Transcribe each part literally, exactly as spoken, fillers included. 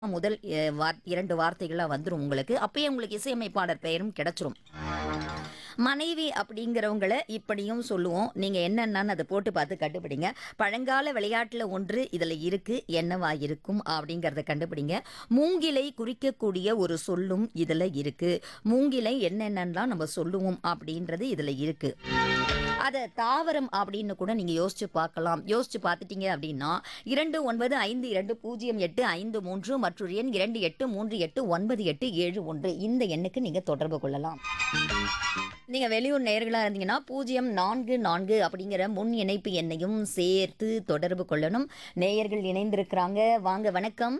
முதல் எ வார் இரண்டு வார்த்தைகளா வந்துரும் உங்களுக்கு. அப்பயே உங்களுக்கு இசையமைப்பாளர் பெயரும் கிடைச்சிரும். மனைவி அப்படிங்கிறவங்கள இப்படியும் சொல்லுவோம். நீங்க என்னென்னன்னு அத போட்டு பார்த்து கண்டுபிடிங்க. பழங்கால விளையாட்டுல ஒன்று இதுல இருக்கு. என்னவா இருக்கும் அப்படிங்கிறத கண்டுபிடிங்க. மூங்கிலை குறிக்கக்கூடிய ஒரு சொல்லும் இதுல இருக்கு. மூங்கிலை என்னென்னலாம் நம்ம சொல்லுவோம் அப்படின்றது இதுல இருக்கு. அத தாவரம் அப்படின்னு கூட நீங்க யோசிச்சு பார்க்கலாம். யோசிச்சு பார்த்துட்டீங்க அப்படின்னா இரண்டு ஒன்பது ஐந்து இரண்டு பூஜ்ஜியம் எட்டு ஐந்து மூன்று மற்றொரு எண் இரண்டு எட்டு மூன்று எட்டு ஒன்பது எட்டு ஏழு ஒன்று இந்த எண்ணுக்கு நீங்க தொடர்பு கொள்ளலாம். நீங்க வெளியூர் நேயர்களா இருந்தீங்கன்னா பூஜ்ஜியம் நான்கு நான்கு அப்படிங்கிற முன் இணைப்பு எண்ணையும் சேர்த்து தொடர்பு கொள்ளணும். நேயர்கள் இணைந்திருக்கிறாங்க. வாங்க வணக்கம்.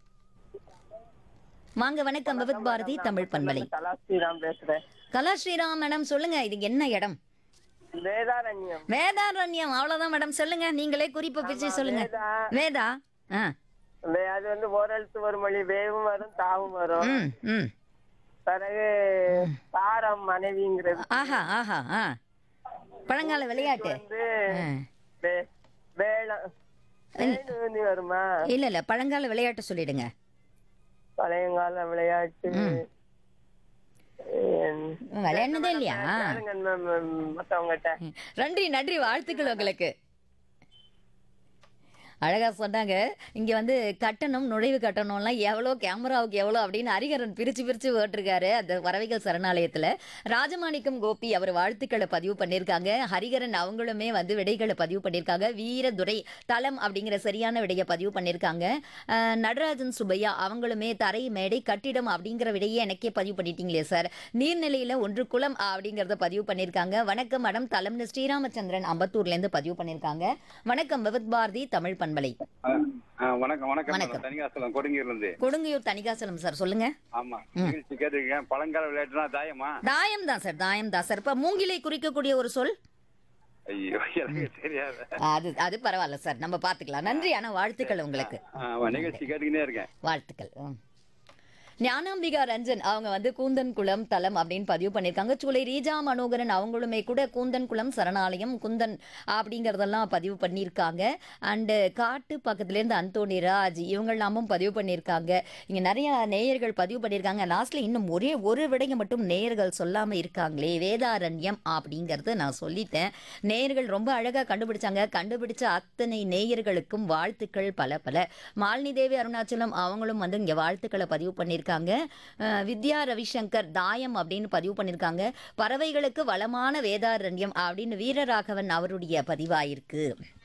வாங்க வணக்கம். விவித் பாரதி தமிழ் பண்பலை. கலா ஸ்ரீராம் பேசுறேன். கலா ஸ்ரீராம் மேடம் சொல்லுங்க. இது என்ன இடம்? வேதாரண்யம். வேதாரண்யம். அவ்வளவுதான் மேடம். சொல்லுங்க. நீங்களே குறிப்பு பிச்சு சொல்லுங்க. வேதா. வேதா. ஆ. வே- அது வந்து ஓரெழுத்து ஒரு மொழி வேவும் வரும் தாவும் வரும். ம் ம். பிறகு தாரம் மனைவிங்கிறது ஆஹா ஆஹா ஆ. பழங்கால விளையாட்டு. வந்து ஆ. வே- வேளம் வேணு வருமா? இல்ல இல்ல பழங்கால விளையாட்டு சொல்லிடுங்க. பழையங்கால விளையாட்டு. விளையாடுனதே இல்லையா? மத்தவங்கிட்ட நன்றி நன்றி. வாழ்த்துக்கள் உங்களுக்கு. அழகா சொன்னாங்க. இங்க வந்து கட்டணம் நுழைவு கட்டணம்லாம் எவ்வளோ, கேமராவுக்கு எவ்வளோ அப்படின்னு ஹரிகரன் பிரிச்சு பிரிச்சு போட்டிருக்காரு அந்த பறவைகள் சரணாலயத்துல. ராஜமாணிக்கம் கோபி அவர் வாழ்த்துக்களை பதிவு பண்ணியிருக்காங்க. ஹரிகரன் அவங்களுமே வந்து விடைகளை பதிவு பண்ணியிருக்காங்க. வீரதுரை தலம் அப்படிங்கிற சரியான விடையை பதிவு பண்ணியிருக்காங்க. அஹ், நடராஜன் சுப்பையா அவங்களுமே தரை மேடை கட்டிடம் அப்படிங்கிற விடையை எனக்கே பதிவு பண்ணிட்டீங்களே சார். நீர்நிலையில ஒன்று குளம் அப்படிங்கறத பதிவு பண்ணியிருக்காங்க. வணக்கம் மேடம். தலம்னு ஸ்ரீராமச்சந்திரன் அம்பத்தூர்ல இருந்து பதிவு பண்ணியிருக்காங்க. வணக்கம் விவித் பாரதி தமிழ் பண்பலை. ஆ, ஆ, வணக்கம் வணக்கம் வணக்கம். மேடம். தனிகாசலம் கொடுங்கியூர்ல இருந்து. கொடுங்கையூர் தனிகாசலம் சார் சொல்லுங்க. ஆமா, நிகழ்ச்சி கேட்டிருக்கேன். பழங்கால விளையாட்டுனா தாயமா? தாயம் தான் சார். தாயம் தான் சார். இப்ப மூங்கிலை குறிக்கக்கூடிய ஒரு சொல். ஐயோ, எனக்கு தெரியாது. அது அது பரவாயில்ல சார். நம்ம பாத்துக்கலாம். நன்றி. ஆனா வாழ்த்துக்கள் உங்களுக்கு. ஆமா, நிகழ்ச்சி கேட்டுக்கிட்டே இருக்கேன். வாழ்த்துக்கள். ம். ஞானாம்பிகா ரஞ்சன் அவங்க வந்து கூந்தன் குளம் தலம் அப்படின்னு பதிவு பண்ணியிருக்காங்க. சூளை ரீஜா மனோகரன் அவங்களுமே கூட கூந்தன் குளம் சரணாலயம் குந்தன் அப்படிங்கறதெல்லாம் பதிவு பண்ணியிருக்காங்க. அண்டு காட்டு பக்கத்துலேருந்து அந்தோணி ராஜ் இவங்கெல்லாமும் பதிவு பண்ணியிருக்காங்க. இங்க நிறைய நேயர்கள் பதிவு பண்ணியிருக்காங்க. லாஸ்ட்ல இன்னும் ஒரே ஒரு விடையை மட்டும் நேயர்கள் சொல்லாம இருக்காங்களே. வேதாரண்யம் அப்படிங்கறது நான் சொல்லிட்டேன். நேயர்கள் ரொம்ப அழகா கண்டுபிடிச்சாங்க. கண்டுபிடிச்ச அத்தனை நேயர்களுக்கும் வாழ்த்துக்கள் பல பல. மாலினி தேவி அருணாச்சலம் அவங்களும் வந்து இங்க வாழ்த்துக்களை பதிவு பண்ணியிருக்காங்க. அஹ், வித்யா ரவிசங்கர் தாயம் அப்படின்னு பதிவு பண்ணியிருக்காங்க. பறவைகளுக்கு வளமான வேதாரண்யம் அப்படின்னு வீரராகவன் அவருடைய பதிவாயிருக்கு.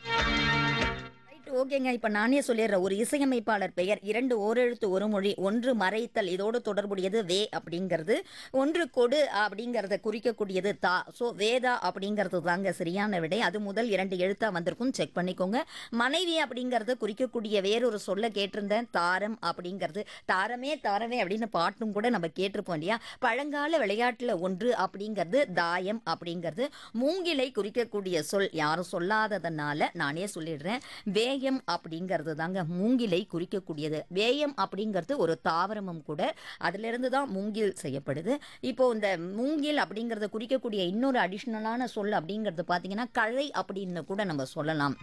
ஓகேங்க. இப்ப நானே சொல்லிடுறேன். ஒரு இசையமைப்பாளர் பெயர், இரண்டு ஓரெழுத்து ஒரு மொழி, ஒன்று மறைத்தல் இதோடு தொடர்புடையது வே அப்படிங்கிறது, ஒன்று கொடு அப்படிங்கறத குறிக்கக்கூடியது தா. ஸோ வேதா அப்படிங்கிறது தாங்க சரியான விடை. அது முதல் இரண்டு எழுத்தா வந்திருக்கும். செக் பண்ணிக்கோங்க. மனைவி அப்படிங்கறத குறிக்கக்கூடிய வேறொரு சொல்ல கேட்டிருந்தேன். தாரம் அப்படிங்கிறது. தாரமே தாரமே அப்படின்னு பாட்டும் கூட நம்ம கேட்டிருப்போம் இல்லையா? பழங்கால விளையாட்டுல ஒன்று அப்படிங்கிறது தாயம் அப்படிங்கிறது. மூங்கிலை குறிக்கக்கூடிய சொல் யாரும் சொல்லாததுனால நானே சொல்லிடுறேன். வேயம் அப்படிங்கிறது தாங்க மூங்கிலை குறிக்கக்கூடியது. வேயம் அப்படிங்கிறது ஒரு தாவரமும் கூட. அதுல இருந்து தான் மூங்கில் செய்யப்படுது. இப்போ இந்த மூங்கில் அப்படிங்கறத குறிக்கக்கூடிய இன்னொரு அடிஷனலான சொல் அப்படிங்கிறது பாத்தீங்கன்னா களை அப்படின்னு கூட நம்ம சொல்லலாம்.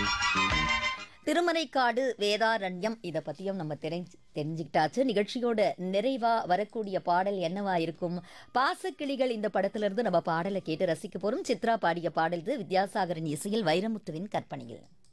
திருமறைக்காடு வேதாரண்யம் இதை பத்தியும் நம்ம தெரிஞ்சு தெரிஞ்சுக்கிட்டாச்சு. நிகழ்ச்சியோட நிறைவா வரக்கூடிய பாடல் என்னவா இருக்கும்? பாசக்கிளிகள் இந்த படத்துல இருந்து நம்ம பாடலை கேட்டு ரசிக்க போறோம். சித்ரா பாடிய பாடல் இது. வித்யாசாகரின் இசையில் வைரமுத்துவின் கற்பனையில்.